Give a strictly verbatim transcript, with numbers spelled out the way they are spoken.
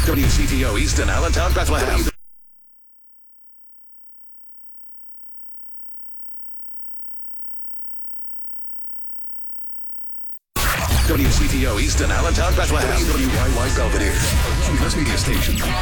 W C T O Easton, Allentown, Bethlehem. W C T O Easton, Allentown, Bethlehem. W Y Y Belvedere, News Media Station.